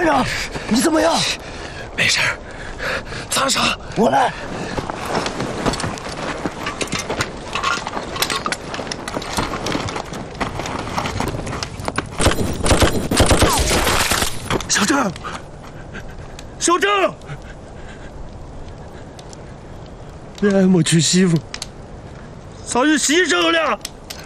长，你怎么样？ 没事，擦伤。 我来。 小郑，小郑，你还没娶媳妇，早就牺牲了。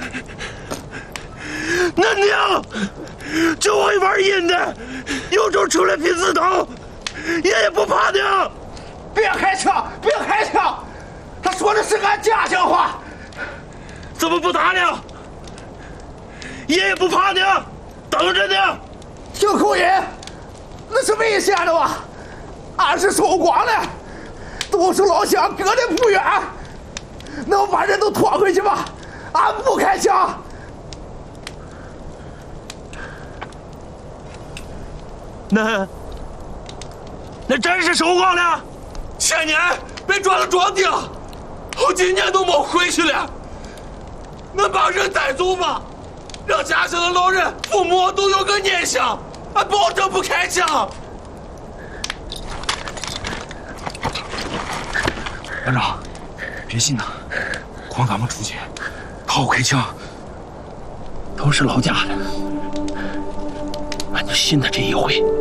恁娘就会玩阴的，有种出来拼死斗，也不怕娘。 别开枪！别开枪！他说的是俺家乡话。 怎么不打呢？爷爷不怕娘，等着呢。 听口音，那是危险的吧？俺是守广的，都是老乡，隔得不远。能把人都拖回去吗？俺不开枪。 那真是守广的，前年被抓了壮丁，好几年都没回去了。恁把人带走吧，让家乡的老人、父母都有个念想，俺保证不开枪。 班长，别信他，光咱们出去，好开枪，都是老家的，俺就信他这一回。